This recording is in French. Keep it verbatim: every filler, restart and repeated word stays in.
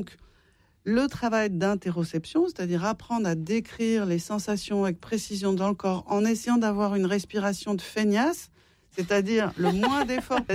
Le travail d'interoception, c'est-à-dire apprendre à décrire les sensations avec précision dans le corps en essayant d'avoir une respiration de feignasse, c'est-à-dire le moins d'efforts